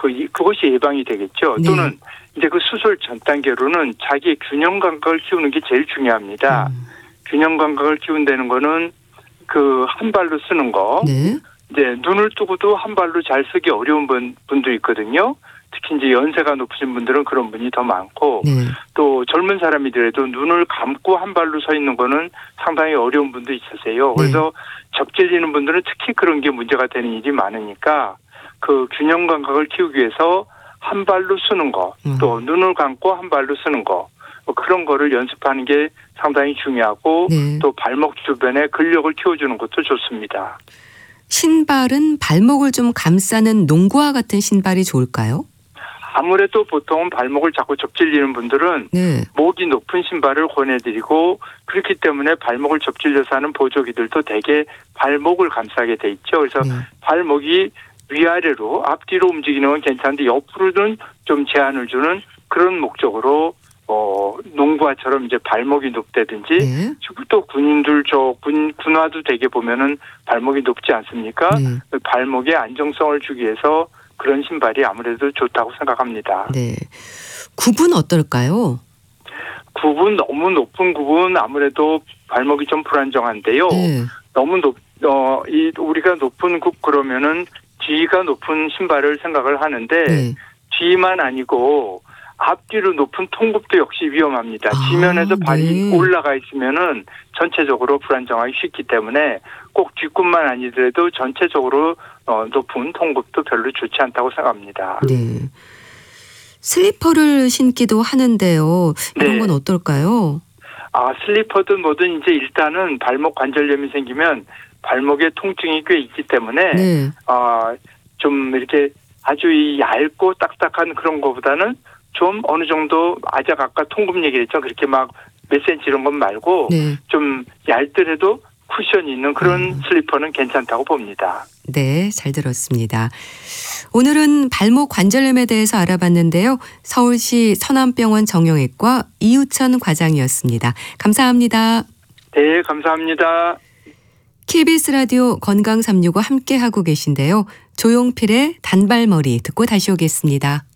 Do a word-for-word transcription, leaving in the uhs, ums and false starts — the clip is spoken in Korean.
그 그것이 예방이 되겠죠. 네. 또는 이제 그 수술 전 단계로는 자기의 균형 감각을 키우는 게 제일 중요합니다. 음. 균형 감각을 키운다는 거는 그 한 발로 쓰는 거. 네. 이제 눈을 뜨고도 한 발로 잘 쓰기 어려운 분, 분도 있거든요. 특히 이제 연세가 높으신 분들은 그런 분이 더 많고, 네. 또 젊은 사람이더라도 눈을 감고 한 발로 서 있는 거는 상당히 어려운 분도 있으세요. 그래서 네. 접질리는 분들은 특히 그런 게 문제가 되는 일이 많으니까 그 균형 감각을 키우기 위해서 한 발로 쓰는 거, 또 음. 눈을 감고 한 발로 쓰는 거, 뭐 그런 거를 연습하는 게 상당히 중요하고 네. 또 발목 주변에 근력을 키워주는 것도 좋습니다. 신발은 발목을 좀 감싸는 농구화 같은 신발이 좋을까요? 아무래도 보통 발목을 자꾸 접질리는 분들은 네. 목이 높은 신발을 권해드리고 그렇기 때문에 발목을 접질려서 하는 보조기들도 대개 발목을 감싸게 돼 있죠. 그래서 네. 발목이 위아래로 앞뒤로 움직이는 건 괜찮은데 옆으로는 좀 제한을 주는 그런 목적으로 어, 농구화처럼 이제 발목이 높다든지 네. 또 군인들 저 군, 군화도 되게 보면은 발목이 높지 않습니까? 네. 발목에 안정성을 주기 위해서 그런 신발이 아무래도 좋다고 생각합니다. 네. 굽은 어떨까요? 굽은 너무 높은 굽은 아무래도 발목이 좀 불안정한데요. 네. 너무 높, 어, 이 우리가 높은 굽 그러면은 뒤가 높은 신발을 생각을 하는데 네. 뒤만 아니고 앞뒤로 높은 통굽도 역시 위험합니다. 아, 지면에서 발이 네. 올라가 있으면은 전체적으로 불안정하기 쉽기 때문에 꼭 뒷굽만 아니더라도 전체적으로 어, 높은 통굽도 별로 좋지 않다고 생각합니다. 네. 슬리퍼를 신기도 하는데요. 이런 네. 건 어떨까요? 아, 슬리퍼든 뭐든 이제 일단은 발목 관절염이 생기면 발목에 통증이 꽤 있기 때문에 네. 어, 좀 이렇게 아주 얇고 딱딱한 그런 거보다는 좀 어느 정도 아작 아까 통굽 얘기했죠. 그렇게 막 몇 센치 이런 건 말고 네. 좀 얇더라도 쿠션이 있는 그런 음. 슬리퍼는 괜찮다고 봅니다. 네, 잘 들었습니다. 오늘은 발목 관절염에 대해서 알아봤는데요. 서울시 서남병원 정형외과 이우천 과장이었습니다. 감사합니다. 네, 감사합니다. 케이비에스 라디오 건강 삼육오 함께하고 계신데요. 조용필의 단발머리 듣고 다시 오겠습니다.